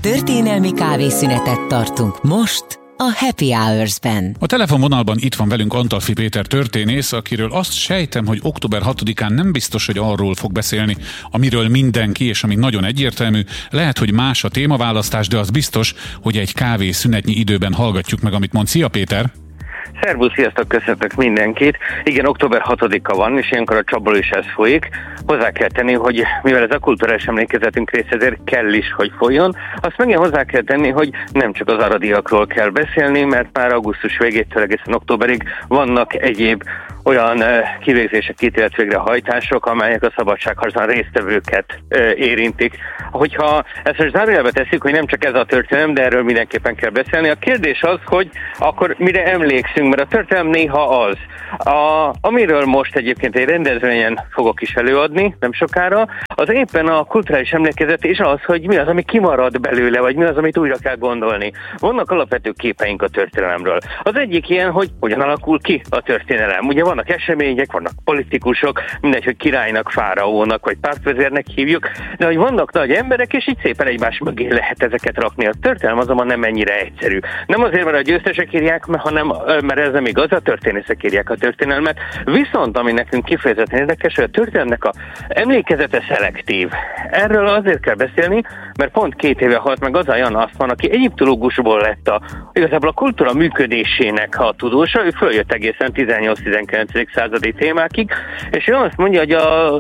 Történelmi kávészünetet tartunk most a Happy Hours-ben. A telefonvonalban itt van velünk Antalffy Péter történész, akiről azt sejtem, hogy október 6-án nem biztos, hogy arról fog beszélni, amiről mindenki, és ami nagyon egyértelmű. Lehet, hogy más a témaválasztás, de az biztos, hogy egy kávészünetnyi időben hallgatjuk meg, amit mond. Szia, Péter! Szervusz, sziasztok, köszöntök mindenkit. Igen, október 6-a van, és ilyenkor a csapból is ez folyik. Hozzá kell tenni, hogy mivel ez a kulturális emlékezetünk része, ezért kell is, hogy folyjon. Azt megint hozzá kell tenni, hogy nem csak az aradiakról kell beszélni, mert már augusztus végétől egészen októberig vannak egyéb olyan kivégzések, ítélet végrehajtások, amelyek a szabadságharcban résztvevőket érintik. Hogyha ezt most zárójelbe tesszük, hogy nem csak ez a történelem, de erről mindenképpen kell beszélni. A kérdés az, hogy akkor mire emlékszünk, mert a történelem néha az. Amiről most egyébként egy rendezvényen fogok is előadni, nem sokára, az éppen a kulturális emlékezet, és az, hogy mi az, ami kimarad belőle, vagy mi az, amit újra kell gondolni. Vannak alapvető képeink a történelemről. Az egyik ilyen, hogy hogyan alakul ki a történelem. Ugye vannak események, vannak politikusok, mindegy, hogy királynak, fáraónak, vagy pártvezérnek hívjuk, de hogy vannak nagy emberek, és így szépen egymás mögé lehet ezeket rakni. A történelem azonban nem ennyire egyszerű. Nem azért, mert a győztesek írják, hanem mert ez nem igaz, a történészek írják a történelmet. Viszont ami nekünk kifejezetten érdekes, hogy a történelemnek a emlékezete szelektív. Erről azért kell beszélni, mert pont 2 éve halt meg az a Jan Assmann, aki egyiptológusból lett igazából a kultúra működésének a tudósa, ő följött egészen 18-19. Századi témákig, és ő azt mondja, hogy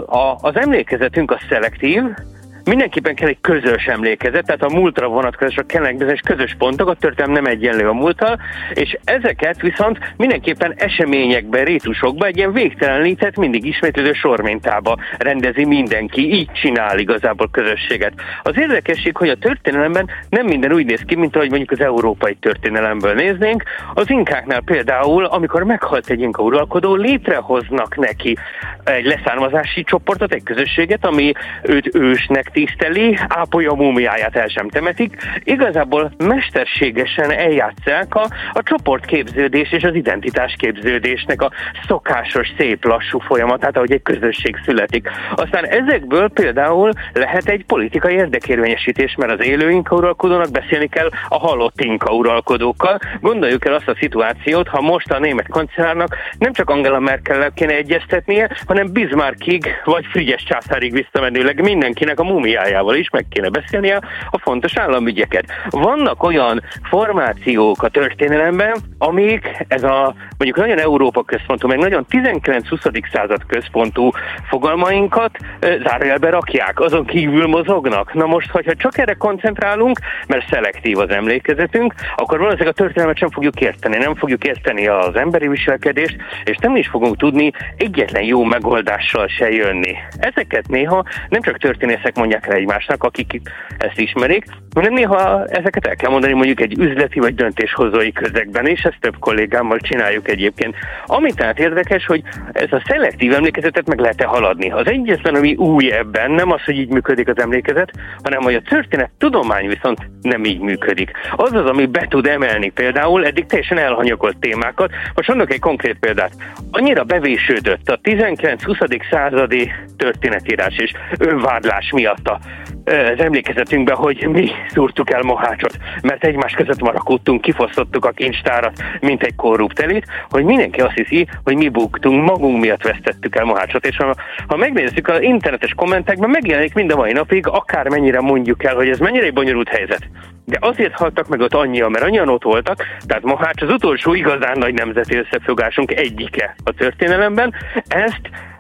az emlékezetünk a szelektív, mindenképpen kell egy közös emlékezet, tehát a múltra vonatkozásra kellenek bizonyos közös pontok, a történelem nem egyenlő a múlttal, és ezeket viszont mindenképpen eseményekben, rítusokban egy ilyen végtelenített, mindig ismétlődő sormintába rendezi mindenki, így csinál igazából közösséget. Az érdekesség, hogy a történelemben nem minden úgy néz ki, mint ahogy mondjuk az európai történelemből néznénk. Az inkáknál például, amikor meghalt egy inka uralkodó, létrehoznak neki egy leszármazási csoportot, egy közösséget, ami őt ősnek tiszteli, ápolja a múmiáját, el sem temetik. Igazából mesterségesen eljátsszák a csoportképződés és az identitásképződésnek a szokásos, szép, lassú folyamatát, ahogy egy közösség születik. Aztán ezekből például lehet egy politikai érdekérvényesítés, mert az élő inka uralkodónak beszélni kell a halott inka uralkodókkal. Gondoljuk el azt a szituációt, ha most a német kancellárnak nem csak Angela Merkellel kéne egyeztetnie, hanem Bismarckig vagy Frigyes császárig visszamenőleg mindenkinek a múmiájával is meg kéne beszélnie a fontos államügyeket. Vannak olyan formációk a történelemben, amik ez a mondjuk nagyon Európa központú, meg nagyon 19-20. század központú fogalmainkat zárójelbe rakják, azon kívül mozognak. Na most, hogyha csak erre koncentrálunk, mert szelektív az emlékezetünk, akkor valószínűleg a történelmet sem fogjuk érteni, nem fogjuk érteni az emberi viselkedést, és nem is fogunk tudni egyetlen jó megoldással se jönni. Ezeket néha nem csak történészek mondják el egymásnak, akik ezt ismerik, hanem néha ezeket el kell mondani mondjuk egy üzleti vagy döntéshozói közegben, és ezt több kollégámmal csináljuk egyébként. Ami tehát érdekes, hogy ez a szelektív emlékezetet meg lehet-e haladni. Az egyetlen, ami új ebben, nem az, hogy így működik az emlékezet, hanem hogy a történet tudomány viszont nem így működik. Az az, ami be tud emelni például eddig teljesen elhanyagolt témákat. Most mondok egy konkrét példát. Annyira bevésődött a 19-20. századi történetírás és önvádlás miatt az emlékezetünkben, hogy mi szúrtuk el Mohácsot, mert egymás között marakódtunk, kifosztottuk a kincstárat, mint egy korrupt elit, hogy mindenki azt hiszi, hogy mi buktunk, magunk miatt vesztettük el Mohácsot. És ha megnézzük az internetes kommentekben, megjelenik mind a mai napig, akármennyire mondjuk el, hogy ez mennyire egy bonyolult helyzet. De azért haltak meg ott annyian, mert annyian ott voltak, tehát Mohács az utolsó igazán nagy nemzeti összefogásunk egyike a történelemben. Ezt,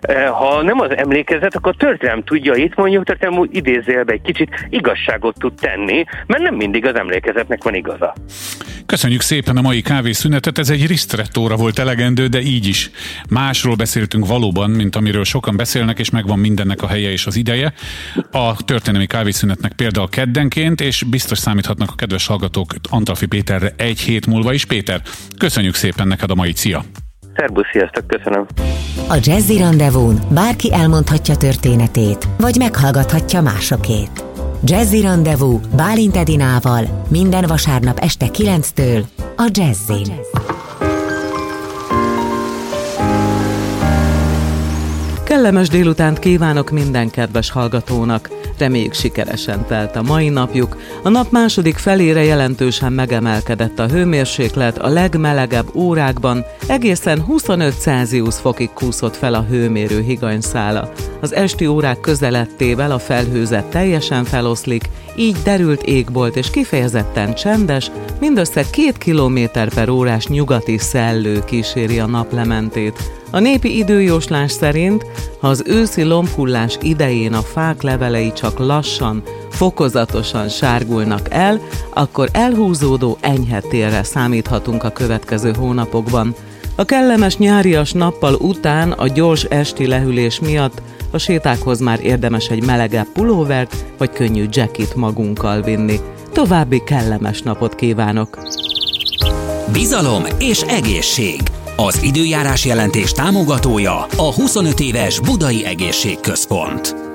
ha nem az emlékezet, akkor a történelem tudja, itt mondjuk történelem idézőjelbe egy kicsit igazságot tud tenni, mert nem mindig az emlékezetnek van igaza. Köszönjük szépen a mai kávészünetet, ez egy ristrettóra volt elegendő, de így is. Másról beszéltünk valóban, mint amiről sokan beszélnek, és megvan mindennek a helye és az ideje. A történelmi kávészünetnek például keddenként, és biztos számíthatnak a kedves hallgatók Antalffy Péterre egy hét múlva is. Péter, köszönjük szépen neked a mai, szia! Szerbusz, sziasztok, köszönöm! A Jazzy Rendezvún bárki elmondhatja történetét, vagy meghallgathatja másokét. Jazzy Rendezvú Bálint Edinával minden vasárnap este 9-től a Jazzin. Kellemes délutánt kívánok minden kedves hallgatónak! Reméljük sikeresen telt a mai napjuk. A nap második felére jelentősen megemelkedett a hőmérséklet, a legmelegebb órákban egészen 25 Celsius fokig kúszott fel a hőmérő higanyszála. Az esti órák közeledtével a felhőzet teljesen feloszlik, így derült égbolt és kifejezetten csendes, mindössze 2 km/órás nyugati szellő kíséri a naplementét. A népi időjóslás szerint, ha az őszi lombhullás idején a fák levelei csak lassan, fokozatosan sárgulnak el, akkor elhúzódó enyhe télre számíthatunk a következő hónapokban. A kellemes nyárias nappal után a gyors esti lehűlés miatt a sétákhoz már érdemes egy melegebb pulóvert vagy könnyű jackit magunkkal vinni. További kellemes napot kívánok! Bizalom és egészség. Az időjárás jelentés támogatója a 25 éves Budai Egészségközpont.